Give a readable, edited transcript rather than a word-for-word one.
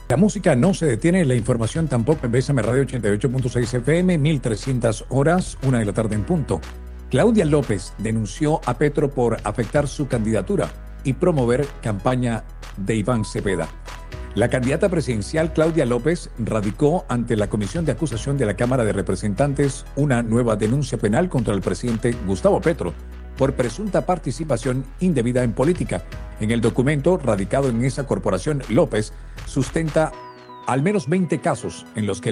La música no se detiene, la información tampoco en Bésame Radio 88.6 FM, 1300 horas, 1 de la tarde en punto. Claudia López denunció a Petro por afectar su candidatura y promover campaña de Iván Cepeda. La candidata presidencial Claudia López radicó ante la Comisión de Acusación de la Cámara de Representantes una nueva denuncia penal contra el presidente Gustavo Petro por presunta participación indebida en política. En el documento radicado en esa corporación, López sustenta al menos 20 casos en los que